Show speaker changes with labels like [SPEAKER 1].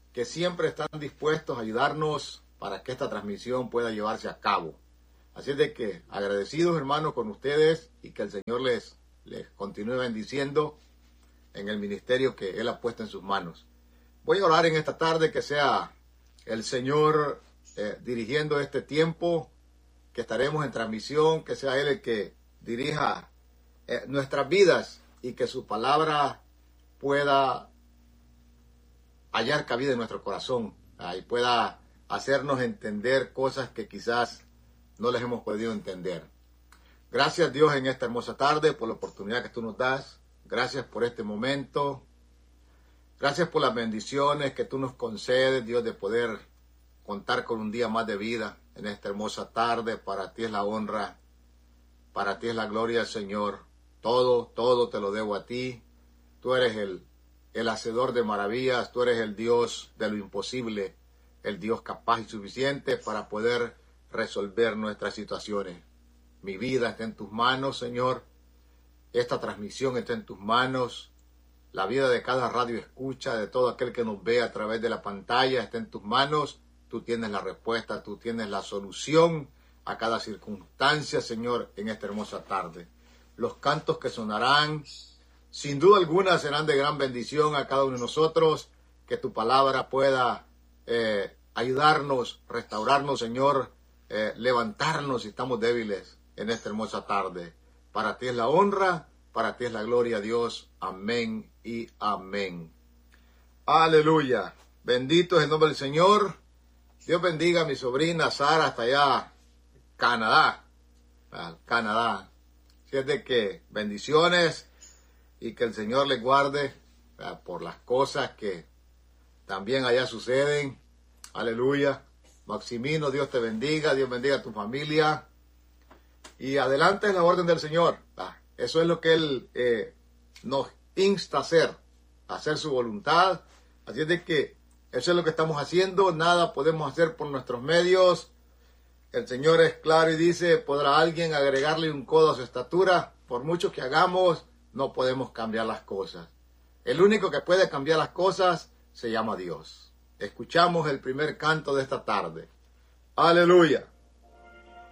[SPEAKER 1] que siempre están dispuestos a ayudarnos para que esta transmisión pueda llevarse a cabo. Así es de que agradecidos, hermanos, con ustedes, y que el Señor les continúe bendiciendo en el ministerio que Él ha puesto en sus manos. Voy a orar en esta tarde que sea el Señor dirigiendo este tiempo que estaremos en transmisión, que sea Él el que dirija nuestras vidas y que su palabra pueda hallar cabida en nuestro corazón y pueda hacernos entender cosas que quizás no les hemos podido entender. Gracias, Dios, en esta hermosa tarde por la oportunidad que tú nos das. Gracias por este momento. Gracias por las bendiciones que tú nos concedes, Dios, de poder contar con un día más de vida en esta hermosa tarde. Para ti es la honra, para ti es la gloria, Señor. Todo te lo debo a ti. Tú eres el hacedor de maravillas, tú eres el Dios de lo imposible, el Dios capaz y suficiente para poder resolver nuestras situaciones. Mi vida está en tus manos, Señor. Esta transmisión está en tus manos. La vida de cada radio escucha, de todo aquel que nos ve a través de la pantalla, está en tus manos. Tú tienes la respuesta, tú tienes la solución a cada circunstancia, Señor, en esta hermosa tarde. Los cantos que sonarán, sin duda alguna, serán de gran bendición a cada uno de nosotros. Que tu palabra pueda ayudarnos, restaurarnos, Señor, levantarnos si estamos débiles en esta hermosa tarde. Para ti es la honra, para ti es la gloria, Dios. Amén y amén. Aleluya. Bendito es el nombre del Señor. Dios bendiga a mi sobrina Sara hasta allá, Canadá. Así es de que bendiciones y que el Señor les guarde por las cosas que también allá suceden. Aleluya. Maximino, Dios te bendiga, Dios bendiga a tu familia. Y adelante en la orden del Señor. Eso es lo que Él nos insta a hacer su voluntad. Así es de que eso es lo que estamos haciendo. Nada podemos hacer por nuestros medios. El Señor es claro y dice, ¿podrá alguien agregarle un codo a su estatura? Por mucho que hagamos, no podemos cambiar las cosas. El único que puede cambiar las cosas se llama Dios. Escuchamos el primer canto de esta tarde. Aleluya.